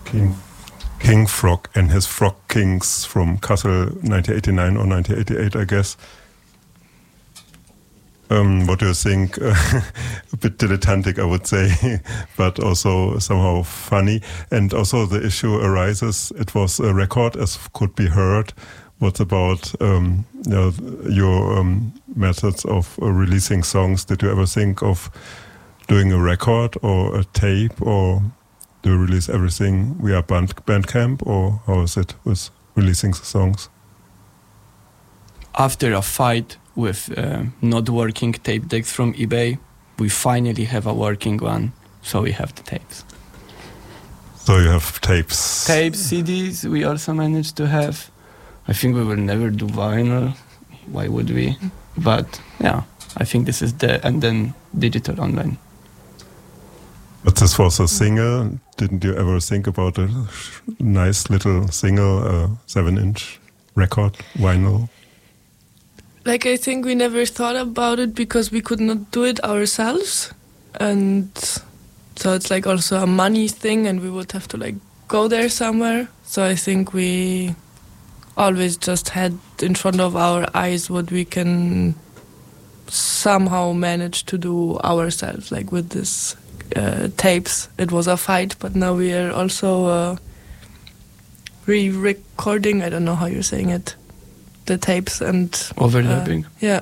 King Frog and his Frog Kings from Kassel 1989 or 1988, I guess. What do you think? A bit dilettantic, I would say, but also somehow funny. And also the issue arises, it was a record, as could be heard. What about your methods of releasing songs? Did you ever think of doing a record or a tape, or do you release everything via Bandcamp, or how is it with releasing the songs? After a fight with not working tape decks from eBay, we finally have a working one, so we have the tapes. So you have tapes? Tapes, CDs, we also managed to have. I think we will never do vinyl, why would we? But yeah, I think this is and then digital online. But this was a single. Didn't you ever think about a nice little single, 7-inch record, vinyl? Like, I think we never thought about it because we could not do it ourselves. And so it's like also a money thing, and we would have to like go there somewhere. So I think we always just had in front of our eyes what we can somehow manage to do ourselves, like with this tapes. It was a fight, but now we are also re-recording, I don't know how you're saying it, the tapes and overlapping. Yeah.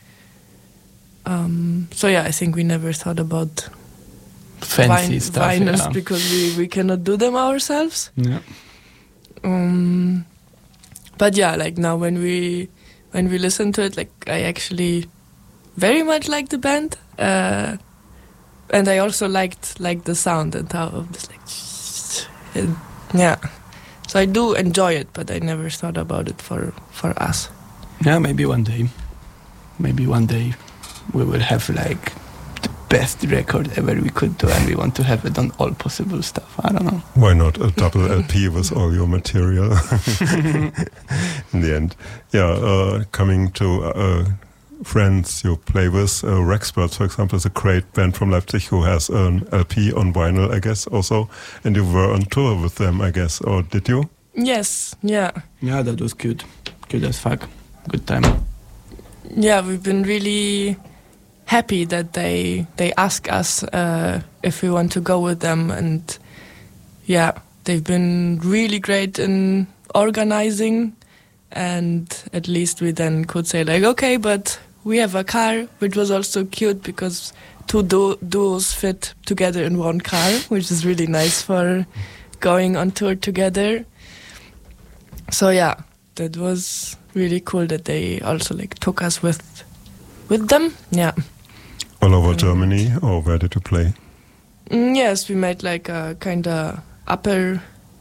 So yeah, I think we never thought about fancy stuff, vinyls because we cannot do them ourselves. Yeah. But yeah, like now when we listen to it, like I actually very much like the band, and I also liked like the sound and how it's like, yeah. So I do enjoy it, but I never thought about it for us. Yeah, maybe one day we will have like the best record ever we could do, and we want to have it on all possible stuff. I don't know. Why not a double LP with all your material in the end? Yeah, coming to friends you play with, Rexperts, for example, is a great band from Leipzig who has an LP on vinyl, I guess, also. And you were on tour with them, I guess, or did you? Yes, yeah. Yeah, that was good. Good as fuck. Good time. Yeah, we've been really happy that they ask us if we want to go with them, and yeah, they've been really great in organizing, and at least we then could say like, okay, but we have a car, which was also cute because two duos fit together in one car, which is really nice for going on tour together. So yeah, that was really cool that they also like took us with them. Yeah. All over Germany, or where did you play? Yes, we made like a kind of upper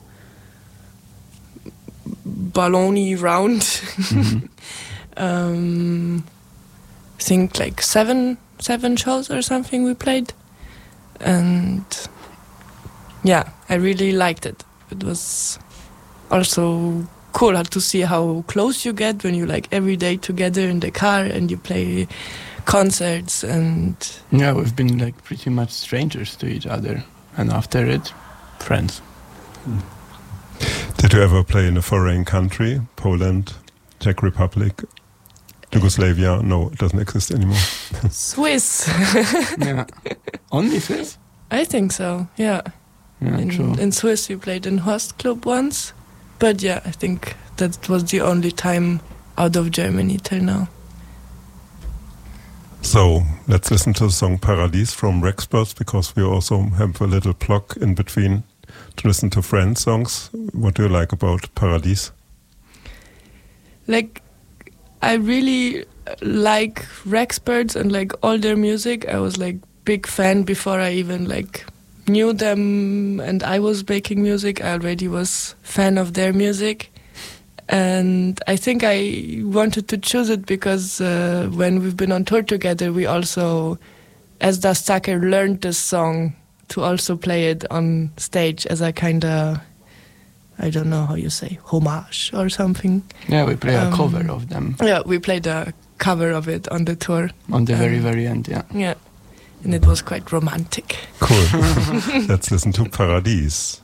baloney round. Mm-hmm. I think like seven shows or something we played, and yeah, I really liked it. It was also cool to see how close you get when you like every day together in the car and you play concerts. And yeah, we've been like pretty much strangers to each other, and after it, friends. Did you ever play in a foreign country? Poland, Czech Republic, Yugoslavia? No, it doesn't exist anymore. Swiss. Yeah. Only Swiss? I think so, yeah. Yeah, true. In Swiss we played in Horst Club once, but yeah, I think that was the only time out of Germany till now. So let's listen to the song Paradies from Rexperts, because we also have a little block in between to listen to friends' songs. What do you like about Paradies? Like, I really like Rexperts and like all their music. I was like big fan before I even like knew them and I was making music. I already was fan of their music. And I think I wanted to choose it because when we've been on tour together, we also, as Das Sacker, learned this song to also play it on stage as a kind of, I don't know how you say, homage or something. Yeah, we play a cover of them. Yeah, we played a cover of it on the tour. On the very end, yeah. Yeah, and it was quite romantic. Cool. Let's listen to Paradies.